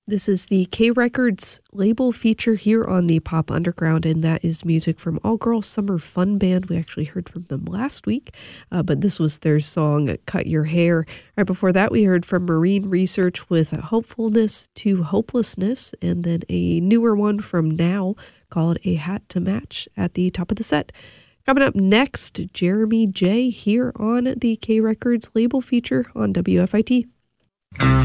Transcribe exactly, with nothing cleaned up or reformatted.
This is the K Records label feature here on the Pop Underground, and that is music from All Girl Summer Fun Band. We actually heard from them last week, uh, but this was their song, Cut Your Hair. Right before that, we heard from Marine Research with Hopefulness to Hopelessness, and then a newer one from Now called A Hat to Match at the top of the set. Coming up next, Jeremy J here on the K Records label feature on W F I T.